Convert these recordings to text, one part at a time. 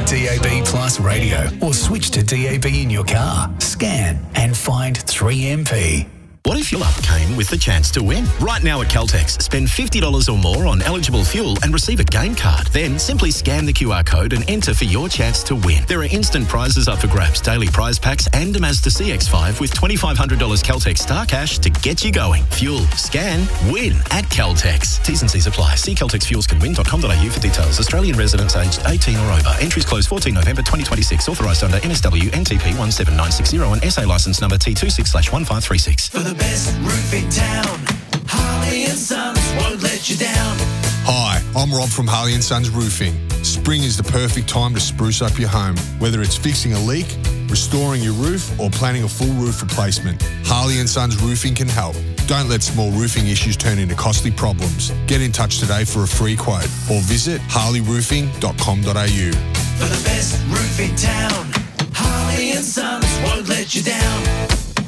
DAB Plus radio or switch to DAB in your car. Scan and find 3MP. What if your luck came with the chance to win? Right now at Caltex, spend $50 or more on eligible fuel and receive a game card. Then simply scan the QR code and enter for your chance to win. There are instant prizes up for grabs, daily prize packs and a Mazda CX-5 with $2,500 Caltex Star Cash to get you going. Fuel, scan, win at Caltex. T's and C's apply. See caltexfuelscanwin.com.au for details. Australian residents aged 18 or over. Entries close 14 November 2026. Authorised under MSW NTP 17960 and SA licence number T26/1536. For the best roof in town, Harley and Sons won't let you down. Hi, I'm Rob from Harley and Sons Roofing. Spring is the perfect time to spruce up your home, whether it's fixing a leak, restoring your roof, or planning a full roof replacement. Harley and Sons Roofing can help. Don't let small roofing issues turn into costly problems. Get in touch today for a free quote or visit harleyroofing.com.au. For the best roof in town, Harley and Sons won't let you down.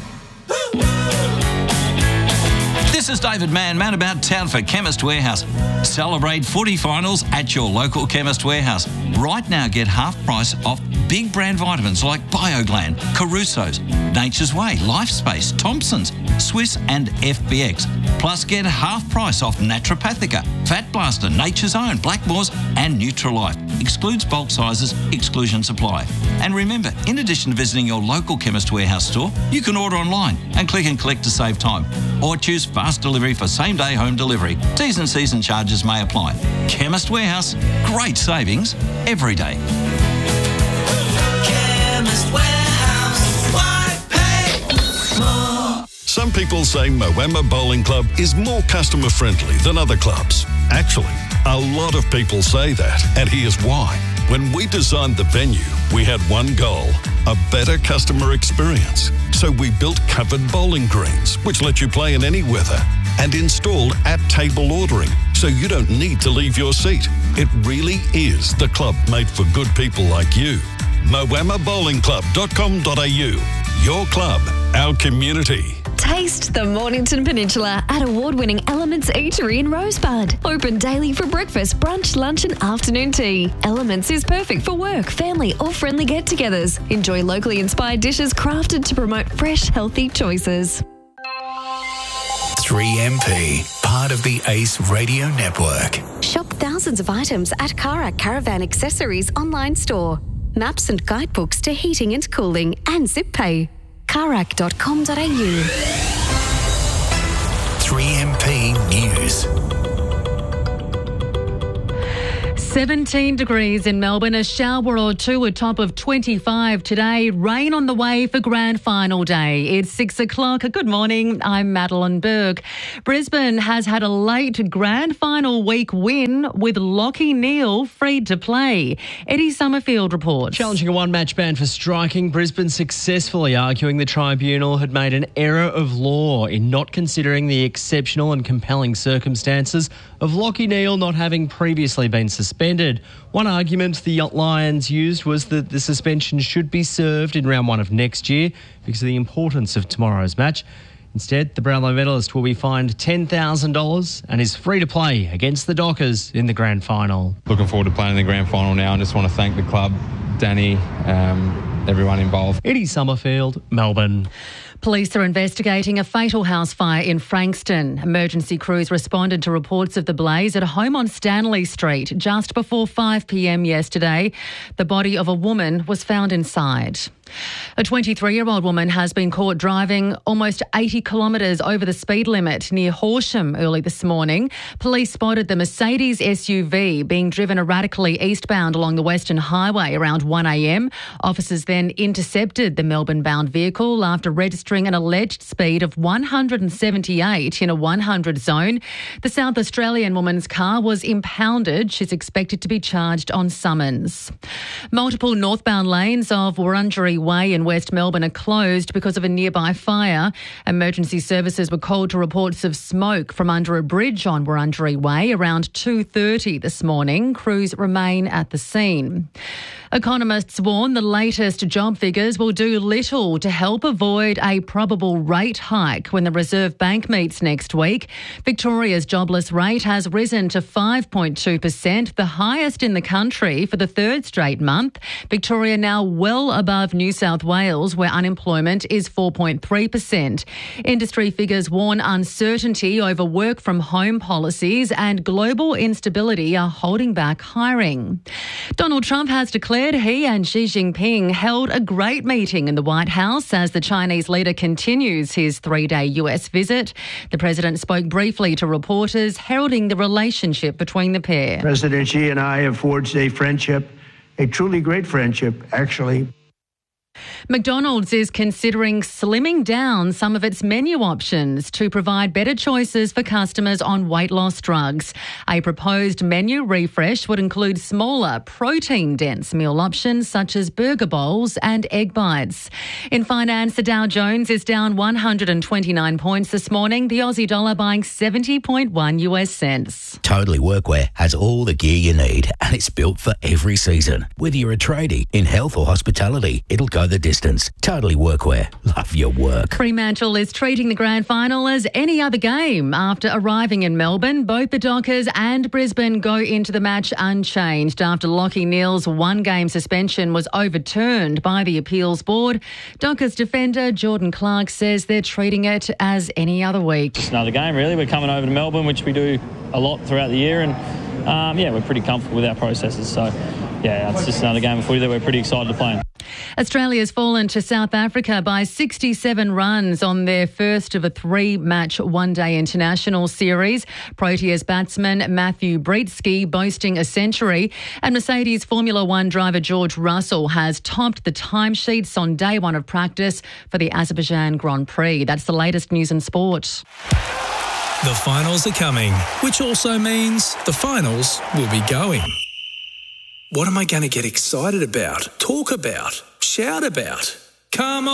This is David Mann about town for Chemist Warehouse. Celebrate footy finals at your local Chemist Warehouse. Right now, get half price off big brand vitamins like BioGlan, Caruso's, Nature's Way, LifeSpace, Thompson's, Swiss and FBX. Plus, get half price off Naturopathica, Fat Blaster, Nature's Own, Blackmores and Nutralife. Excludes bulk sizes, exclusion supply. And remember, in addition to visiting your local Chemist Warehouse store, you can order online and click and collect to save time. Or choose fast delivery for same-day home delivery. T's and C's and charges may apply. Chemist Warehouse, great savings every day. Chemist Warehouse, why pay more? Some people say Moama Bowling Club is more customer friendly than other clubs. Actually, a lot of people say that, and here's why. When we designed the venue, we had one goal: a better customer experience. So we built covered bowling greens, which let you play in any weather, and installed at-table ordering, so you don't need to leave your seat. It really is the club made for good people like you. moamabowlingclub.com.au. Your club, our community. Taste the Mornington Peninsula at award-winning Elements Eatery in Rosebud. Open daily for breakfast, brunch, lunch and afternoon tea. Elements is perfect for work, family or friendly get-togethers. Enjoy locally inspired dishes crafted to promote fresh, healthy choices. 3MP, part of the Ace Radio Network. Shop thousands of items at Karak Caravan Accessories online store. Maps and guidebooks to heating and cooling and ZipPay. Karak.com.au. 3MP News. 17 degrees in Melbourne, a shower or two, a top of 25 today. Rain on the way for grand final day. It's 6 o'clock. Good morning. I'm Madeline Burke. Brisbane has had a late grand final week win with Lachie Neale free to play. Eddie Summerfield reports. Challenging a one-match ban for striking, Brisbane successfully arguing the tribunal had made an error of law in not considering the exceptional and compelling circumstances of Lachie Neale not having previously been suspended. One argument the Lions used was that the suspension should be served in round one of next year because of the importance of tomorrow's match. Instead, the Brownlow medalist will be fined $10,000 and is free to play against the Dockers in the grand final. Looking forward to playing in the grand final now, and just want to thank the club, Danny, everyone involved. Eddie Summerfield, Melbourne. Police are investigating a fatal house fire in Frankston. Emergency crews responded to reports of the blaze at a home on Stanley Street just before 5 p.m. yesterday. The body of a woman was found inside. A 23-year-old woman has been caught driving almost 80 kilometres over the speed limit near Horsham early this morning. Police spotted the Mercedes SUV being driven erratically eastbound along the Western Highway around 1 a.m. Officers then intercepted the Melbourne-bound vehicle after registering an alleged speed of 178 in a 100 zone. The South Australian woman's car was impounded. She's expected to be charged on summons. Multiple northbound lanes of Wurundjeri Way in West Melbourne are closed because of a nearby fire. Emergency services were called to reports of smoke from under a bridge on Wurundjeri Way around 2:30 this morning. Crews remain at the scene. Economists warn the latest job figures will do little to help avoid a probable rate hike when the Reserve Bank meets next week. Victoria's jobless rate has risen to 5.2%, the highest in the country for the third straight month. Victoria now well above New South Wales, where unemployment is 4.3%. Industry figures warn uncertainty over work from home policies and global instability are holding back hiring. Donald Trump has declared he and Xi Jinping held a great meeting in the White House as the Chinese leader continues his 3-day US visit. The president spoke briefly to reporters, heralding the relationship between the pair. President Xi and I have forged a friendship, a truly great friendship, actually. McDonald's is considering slimming down some of its menu options to provide better choices for customers on weight loss drugs. A proposed menu refresh would include smaller, protein-dense meal options such as burger bowls and egg bites. In finance, the Dow Jones is down 129 points this morning, the Aussie dollar buying 70.1 US cents. Totally Workwear has all the gear you need and it's built for every season. Whether you're a tradie, in health or hospitality, it'll go the distance. Totally Workwear. Love your work. Fremantle is treating the grand final as any other game. After arriving in Melbourne, both the Dockers and Brisbane go into the match unchanged after Lachie Neale's one-game suspension was overturned by the appeals board. Dockers defender Jordan Clark says they're treating it as any other week. Just another game, really. We're coming over to Melbourne, which we do a lot throughout the year, and we're pretty comfortable with our processes. So, it's just another game of footy that we're pretty excited to play in. Australia's fallen to South Africa by 67 runs on their first of a 3-match one-day international series. Proteas batsman Matthew Britsky boasting a century, and Mercedes Formula One driver George Russell has topped the timesheets on day one of practice for the Azerbaijan Grand Prix. That's the latest news in sport. The finals are coming, which also means the finals will be going. What am I going to get excited about, talk about, shout about? Come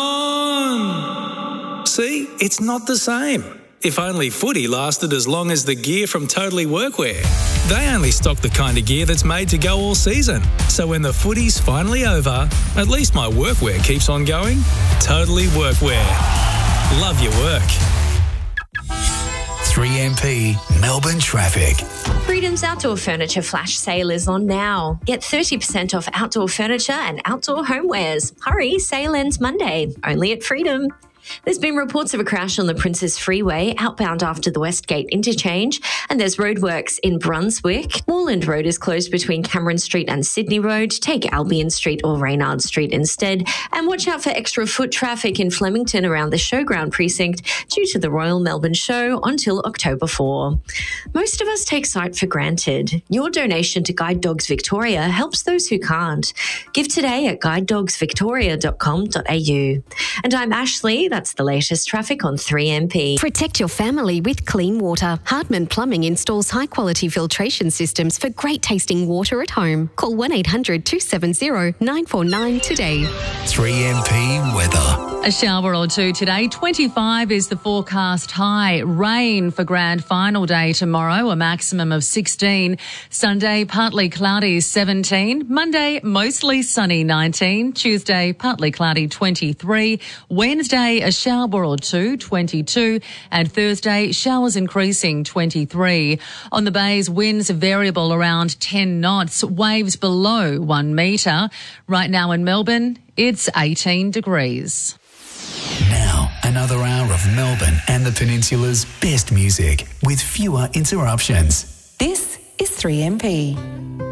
on! See, it's not the same. If only footy lasted as long as the gear from Totally Workwear. They only stock the kind of gear that's made to go all season. So when the footy's finally over, at least my workwear keeps on going. Totally Workwear. Love your work. 3MP Melbourne traffic. Freedom's outdoor furniture flash sale is on now. Get 30% off outdoor furniture and outdoor homewares. Hurry, sale ends Monday. Only at Freedom. There's been reports of a crash on the Princes Freeway outbound after the Westgate interchange, and there's roadworks in Brunswick. Moreland Road is closed between Cameron Street and Sydney Road. Take Albion Street or Reynard Street instead, and watch out for extra foot traffic in Flemington around the Showground precinct due to the Royal Melbourne Show until October 4. Most of us take sight for granted. Your donation to Guide Dogs Victoria helps those who can't. Give today at guidedogsvictoria.com.au. And I'm Ashley. That's the latest traffic on 3MP. Protect your family with clean water. Hardman Plumbing installs high-quality filtration systems for great-tasting water at home. Call 1-800-270-949 today. 3MP weather. A shower or two today. 25 is the forecast high. Rain for grand final day tomorrow, a maximum of 16. Sunday, partly cloudy, 17. Monday, mostly sunny, 19. Tuesday, partly cloudy, 23. Wednesday, a shower or two, 22. And Thursday, showers increasing, 23. On the bays, winds variable around 10 knots, waves below 1 metre. Right now in Melbourne, it's 18 degrees. Now, another hour of Melbourne and the Peninsula's best music with fewer interruptions. This is 3MP.